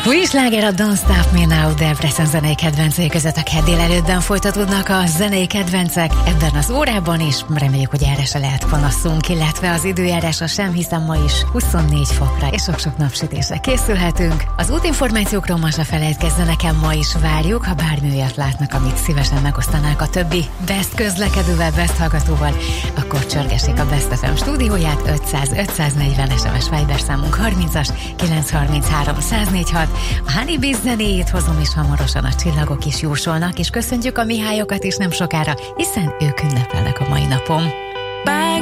Új sláger a Don't Stop Me Now, Debrecen zenei kedvencei között a kedd délelőttben folytatódnak a zenei kedvencek ebben az órában is. Reméljük, hogy erre se lehet panaszunk, illetve az időjárásra sem, hiszen ma is 24 fokra és sok-sok napsütésre készülhetünk. Az útinformációkról ma se felejtkezzenek el, ma is várjuk, ha bármi olyat látnak, amit szívesen megosztanák a többi Best közlekedővel, Best hallgatóval, akkor csörgessék a Best FM stúdióját, 500-540 SMS Viber számunk 30-as, 933 104.6. A Honeybees zenéjét hozom, és hamarosan a csillagok is jósolnak, és köszöntjük a Mihályokat is nem sokára, hiszen ők ünnepelnek a mai napon.